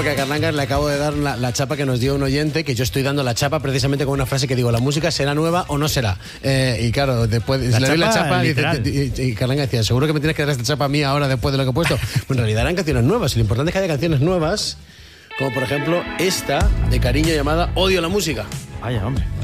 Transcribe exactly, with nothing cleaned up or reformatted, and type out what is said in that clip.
porque a Carlangas le acabo de dar la, la chapa que nos dio un oyente, que yo estoy dando la chapa precisamente con una frase que digo, la música será nueva o no será. Eh, y claro, después La le doy la chapa chapa y, literal. dice, y, y Carlangas decía, seguro que me tienes que dar esta chapa a mí ahora después de lo que he puesto. Pues en realidad eran canciones nuevas y lo importante es que haya canciones nuevas, como por ejemplo esta de Cariño llamada Odio la música. Vaya, hombre.